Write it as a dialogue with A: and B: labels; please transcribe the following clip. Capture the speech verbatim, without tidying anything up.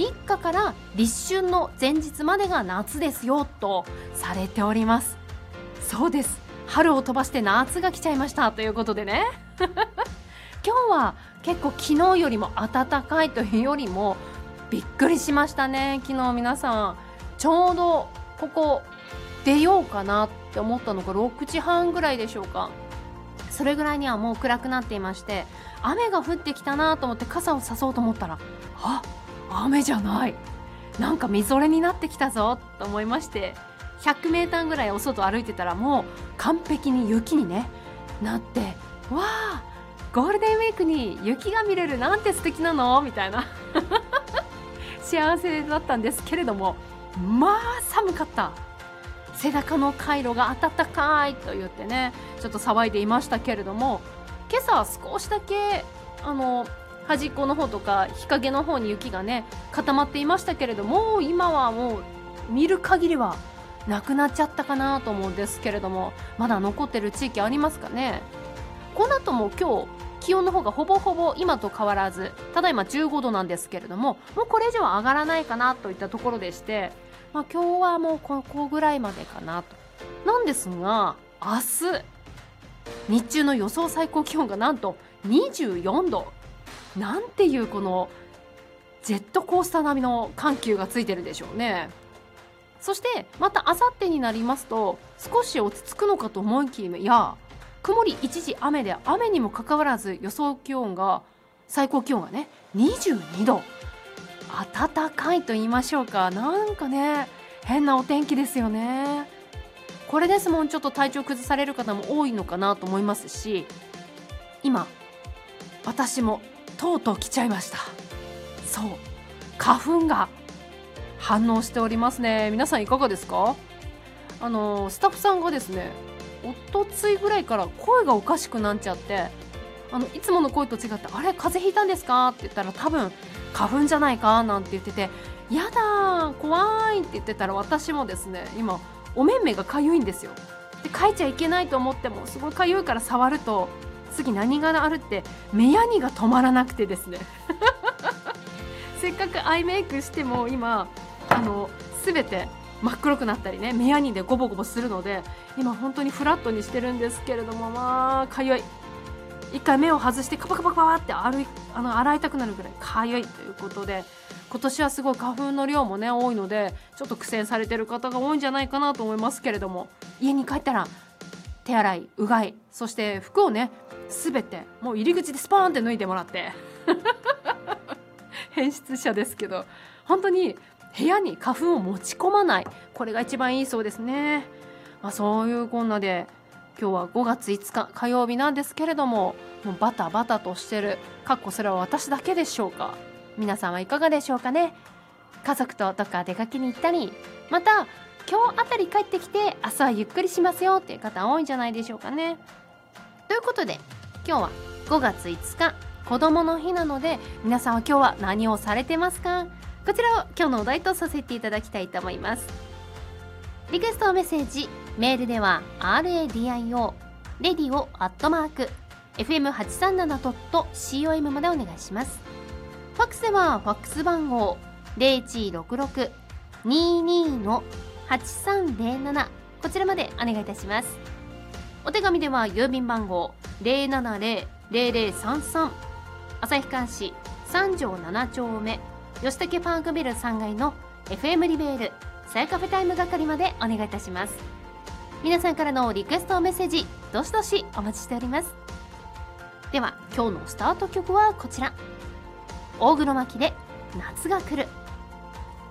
A: 立夏から立春の前日までが夏ですよとされております。そうです、春を飛ばして夏が来ちゃいましたということでね今日は結構昨日よりも暖かいというよりもびっくりしましたね。昨日皆さんちょうどここ出ようかなって思ったのがろくじはんぐらいでしょうか。それぐらいにはもう暗くなっていまして、雨が降ってきたなと思って傘をさそうと思ったら、あ、雨じゃない、なんかみぞれになってきたぞと思いまして、ひゃくメーターぐらいお外歩いてたらもう完璧に雪にねなって、わあゴールデンウィークに雪が見れるなんて素敵なのみたいな幸せだったんですけれども、まあ寒かった。背中の回路が暖かいと言ってねちょっと騒いでいましたけれども、今朝少しだけあの端っこの方とか日陰の方に雪がね固まっていましたけれども、今はもう見る限りはなくなっちゃったかなと思うんですけれども、まだ残ってる地域ありますかね。この後も今日気温の方がほぼほぼ今と変わらず、ただいまじゅうごどなんですけれども、もうこれ以上は上がらないかなといったところでして、まあ、今日はもうここぐらいまでかなと。なんですが明日日中の予想最高気温がなんとにじゅうよんど、なんていうこのジェットコースター並みの緩急がついてるでしょうね。そしてまた明後日になりますと少し落ち着くのかと思いきや、曇り一時雨で、雨にもかかわらず予想気温が最高気温がねにじゅうにど、暖かいと言いましょうか、なんかね変なお天気ですよね。これですもんちょっと体調崩される方も多いのかなと思いますし、今私もとうとう来ちゃいました。そう、花粉が反応しておりますね。皆さんいかがですか？あのスタッフさんがですね、おとついぐらいから声がおかしくなっちゃって、あのいつもの声と違って、あれ風邪ひいたんですかって言ったら、多分花粉じゃないかなんて言ってて、やだー怖いって言ってたら、私もですね今お目目がかゆいんですよ。でかいちゃいけないと思ってもすごいかゆいから触ると、次何があるって目やにが止まらなくてですねせっかくアイメイクしても今あの全て真っ黒くなったりね、目やにでゴボゴボするので、今本当にフラットにしてるんですけれども、まあかゆい。一回目を外してカパカパカパって歩いあの洗いたくなるぐらいかゆいということで、今年はすごい花粉の量もね多いので、ちょっと苦戦されてる方が多いんじゃないかなと思いますけれども、家に帰ったら手洗い、うがい、そして服をね全てもう入り口でスパーンって脱いでもらって変質者ですけど、本当に部屋に花粉を持ち込まない、これが一番いいそうですね。まあ、そういうこんなで今日はごがついつか火曜日なんですけれども、もうバタバタとしてる、かっこそれは私だけでしょうか。皆さんはいかがでしょうかね。家族ととか出かけに行ったり、また今日あたり帰ってきて明日はゆっくりしますよっていう方多いんじゃないでしょうかね。ということで今日はごがついつか子どもの日なので、皆さんは今日は何をされてますか？こちらを今日のお題とさせていただきたいと思います。リクエストメッセージメールでは ラディオ レディオアットマーク エフエムはちさんなな ドット コム までお願いします。ファックスではファックス番号 ゼロいちろくろく にーにー はちさんゼロなな、こちらまでお願いいたします。お手紙では郵便番号 ゼロななゼロ ゼロゼロさんさん、旭川市三条なな丁目吉武パークビルさんがいの エフエム リベールさやカフェタイム係までお願いいたします。皆さんからのリクエストメッセージどしどしお待ちしております。では今日のスタート曲はこちら、大黒摩季で夏が来る。